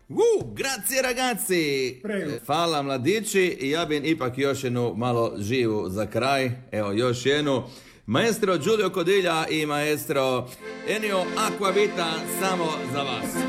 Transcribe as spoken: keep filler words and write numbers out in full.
Uh, grazie ragazzi! Prego. Hvala mladići i ja bih ipak još jednu malo živu za kraj. Evo još jednu. Maestro Giulio Codilja i maestro Ennio Acquavita samo za vas.